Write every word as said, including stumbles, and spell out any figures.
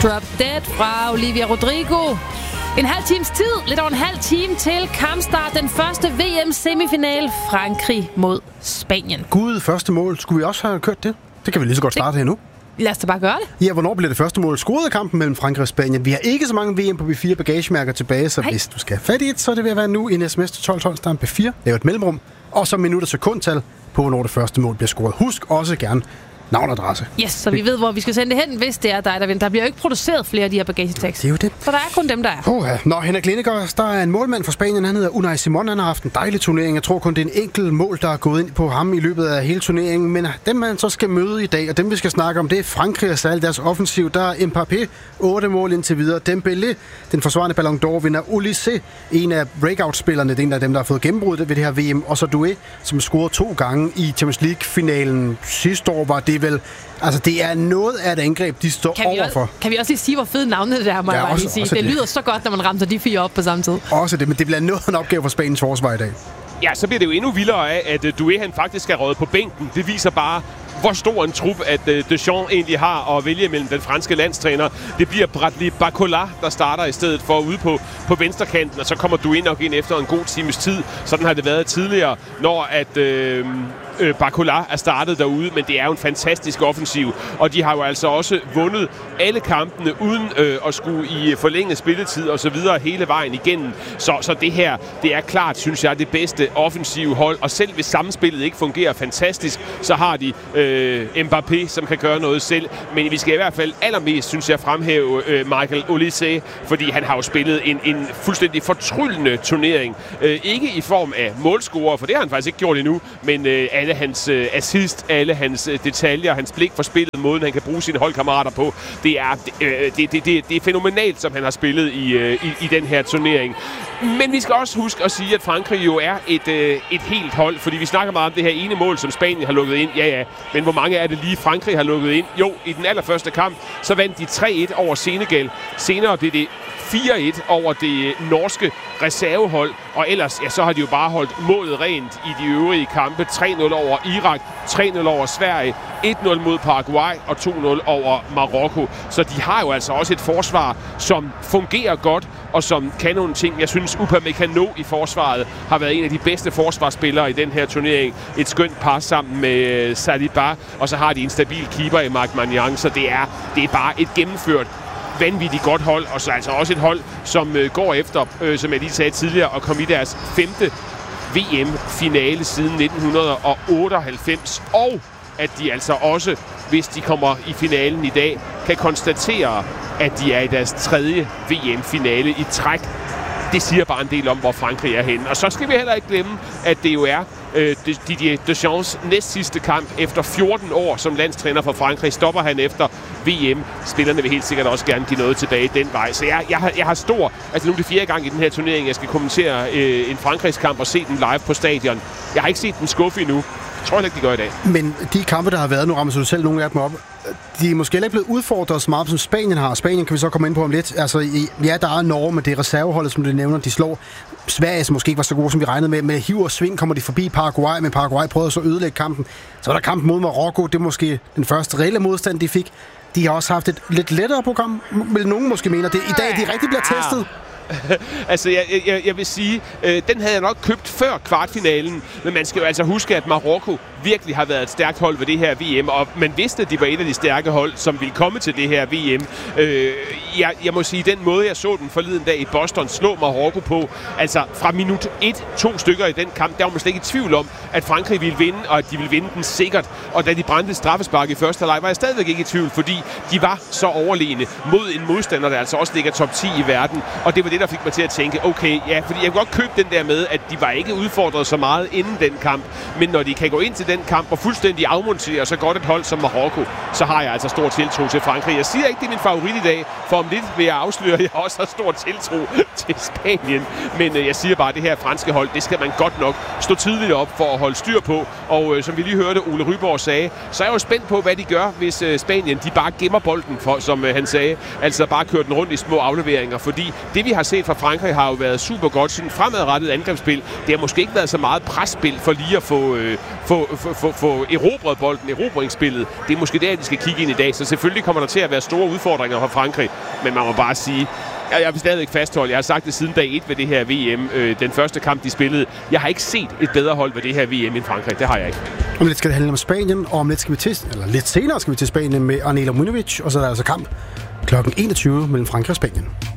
Drop Dead fra Olivia Rodrigo. En halv times tid, lidt over en halv time til kampstart. Den første V M-semifinal, Frankrig mod Spanien. Gud, første mål. Skulle vi også have kørt det? Det kan vi lige så godt starte her nu. Lad os da bare gøre det. Ja, hvornår bliver det første mål scoret i kampen mellem Frankrig og Spanien? Vi har ikke så mange V M på B fire bagagemærker tilbage, så Hej. Hvis du skal have fat i et, så er det ved at være nu i en sms til tolv tolv, starten B fire. Lav et mellemrum, og så minut og sekundtal på, hvornår det første mål bliver scoret. Husk også gerne navn og adresse. Yes, så vi ved, hvor vi skal sende det hen, hvis det er dig, der vinder. Der bliver jo ikke produceret flere af de her bagagetekster. Det er jo det. Så der er kun dem, der er. Oh, ja. Nå, Henrik Lineker, der er en målmand fra Spanien. Han hedder Unai Simon. Han har haft en dejlig turnering. Jeg tror kun, det er en enkelt mål, der er gået ind på ham i løbet af hele turneringen. Men dem, man så skal møde i dag, og dem, vi skal snakke om, det er Frankrig og særligt deres offensiv. Der er Mbappé, otte mål indtil videre. Dembélé, den forsvarende Ballon d'Or-vinder. Olise, en af breakout-spillerne. Det er en af dem, der har fået gennembruddet ved det her V M. Og så Doué, som scorede to gange i Champions League-finalen sidste år, var det vel... Altså, det er noget af et angreb, de står kan overfor. Også, kan vi også lige sige, hvor fede navne det er, må ja, jeg bare lige sige. Det, det lyder så godt, når man rammer de fire op på samme tid. Også det, men det bliver noget en opgave for Spaniens forsvar i dag. Ja, så bliver det jo endnu vildere af, at Doué han faktisk er røget på bænken. Det viser bare, hvor stor en trup, at Deschamps egentlig har at vælge mellem den franske landstræner. Det bliver Bradley Barcola, der starter i stedet for ude på, på venstrekanten, og så kommer Doué nok ind efter en god times tid. Sådan har det været tidligere, når at... Øh, Barcola er startet derude, men det er jo en fantastisk offensiv, og de har jo altså også vundet alle kampene uden øh, at skulle i forlænget spilletid og så videre hele vejen igennem. Så, så det her, det er klart, synes jeg, det bedste offensive hold, og selv hvis samspillet ikke fungerer fantastisk, så har de øh, Mbappé, som kan gøre noget selv, men vi skal i hvert fald allermest, synes jeg, fremhæve øh, Michael Olise, fordi han har jo spillet en, en fuldstændig fortryllende turnering. Øh, ikke i form af målscorer, for det har han faktisk ikke gjort endnu, men øh, alle hans øh, assist, alle hans øh, detaljer, hans blik for spillet, måden han kan bruge sine holdkammerater på, det er, øh, det, det, det, det er fænomenalt, som han har spillet i, øh, i, i den her turnering. Men vi skal også huske at sige, at Frankrig jo er et, øh, et helt hold, fordi vi snakker meget om det her ene mål, som Spanien har lukket ind. Ja, ja, men hvor mange er det lige Frankrig har lukket ind? Jo, i den allerførste kamp, så vandt de tre et over Senegal. Senere blev det fire et over det norske reservehold, og ellers ja, så har de jo bare holdt målet rent i de øvrige kampe. tre nul over Irak, tre nul over Sverige, et nul mod Paraguay og to nul over Marokko. Så de har jo altså også et forsvar, som fungerer godt, og som kan nogle ting. Jeg synes, Upamecano i forsvaret har været en af de bedste forsvarsspillere i den her turnering. Et skønt par sammen med Saliba, og så har de en stabil keeper i Marc Magnan, så det er, det er bare et gennemført vanvittigt godt hold, og så altså også et hold, som øh, går efter, øh, som jeg lige sagde tidligere, at komme i deres femte V M-finale siden nitten otteoghalvfems, og at de altså også, hvis de kommer i finalen i dag, kan konstatere, at de er i deres tredje V M-finale i træk. Det siger bare en del om, hvor Frankrig er henne. Og så skal vi heller ikke glemme, at det jo er øh, Didier Deschamps næst sidste kamp efter fjorten år som landstræner for Frankrig. Stopper han efter V M. Spillerne vil helt sikkert også gerne give noget tilbage den vej. Så jeg, jeg, har, jeg har stor... Altså nu er det fjerde gang i den her turnering, jeg skal kommentere øh, en Frankrigskamp og se den live på stadion. Jeg har ikke set den skuffe endnu. Jeg tror ikke, de gør i dag. Men de kampe, der har været, nu rammer du selv nogle af dem op, de er måske ikke blevet udfordret så meget, som Spanien har. Spanien kan vi så komme ind på om lidt. Altså, ja, der er Norge, men det er reserveholdet, som du nævner, de slår. Sverige, som måske ikke var så gode, som vi regnede med. Med hiv og sving kommer de forbi Paraguay, men Paraguay prøvede så at ødelægge kampen. Så var der kampen mod Marokko. Det er måske den første reelle modstand, de fik. De har også haft et lidt lettere program, vil nogen måske mener det. I dag de rigtig bliver testet. altså, jeg, jeg, jeg vil sige, øh, den havde jeg nok købt før kvartfinalen, men man skal jo altså huske, at Marokko virkelig har været et stærkt hold ved det her V M, og man vidste, at de var et af de stærke hold, som ville komme til det her V M. Øh, jeg, jeg må sige, den måde, jeg så den forleden dag i Boston slå Marokko på, altså fra minut et, to stykker i den kamp, der var man slet ikke i tvivl om, at Frankrig ville vinde, og at de ville vinde den sikkert. Og da de brændte straffespark i første halvleg, var jeg stadigvæk ikke i tvivl, fordi de var så overlegne mod en modstander, der altså også ligger top ti i verden, og det var det, der fik mig til at tænke, okay, ja, fordi jeg kunne godt købe den der med, at de var ikke udfordret så meget inden den kamp, men når de kan gå ind til den kamp og fuldstændig afmontere så godt et hold som Marokko, så har jeg altså stor tiltro til Frankrig. Jeg siger ikke, det er min favorit i dag, for om lidt vil jeg afsløre, at jeg også har stor tiltro til Spanien, men øh, jeg siger bare, at det her franske hold, det skal man godt nok stå tidligt op for at holde styr på, og øh, som vi lige hørte Ole Ryborg sagde, så er jeg jo spændt på, hvad de gør, hvis øh, Spanien, de bare gemmer bolden, for, som øh, han sagde, altså bare kører den rundt i små afleveringer, fordi det vi har set fra Frankrig, har jo været super godt. Sådan fremadrettet angrebsspil. Det har måske ikke været så meget presspil for lige at få, øh, få, få, få, få erobret bolden, erobringsspillet. Det er måske der, de skal kigge ind i dag. Så selvfølgelig kommer der til at være store udfordringer for Frankrig. Men man må bare sige, jeg, jeg vil stadigvæk fastholde, jeg har sagt det siden dag et ved det her V M, øh, den første kamp, de spillede. Jeg har ikke set et bedre hold ved det her V M end Frankrig. Det har jeg ikke. Om lidt skal det handle om Spanien, og om lidt skal vi til, eller lidt senere skal vi til Spanien med Anela Munovic, og så er der altså kamp klokken enogtyve mellem Frankrig og Spanien.